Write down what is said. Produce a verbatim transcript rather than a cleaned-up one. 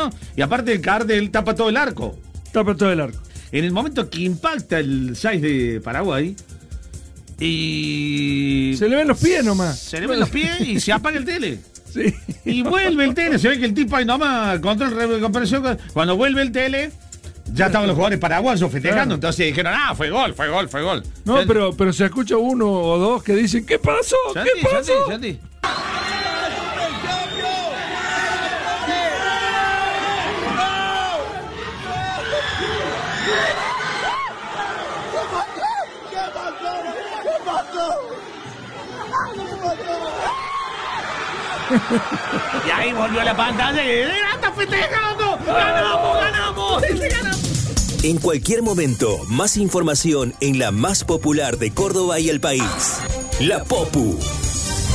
¿no? Y aparte el cartel tapa todo el arco. Tapa todo el arco. En el momento que impacta el seis de Paraguay, y... Se le ven los pies nomás. Se le ven los pies y se apaga el tele. Sí. Y vuelve el tele. Se ve que el tipo ahí nomás, control de recuperación. Cuando vuelve el tele, ya estaban los jugadores paraguayos festejando. Claro. Entonces dijeron, ah, fue gol, fue gol, fue gol. No, Santi. pero pero se escucha uno o dos que dicen, ¿qué pasó? Santi, ¿Qué pasó? Santi, Santi. Y ahí volvió la pantalla y ¡está festejando! ¡Ganamos, ganamos! ¡Ganamos! En cualquier momento, más información en la más popular de Córdoba y el país. La Popu.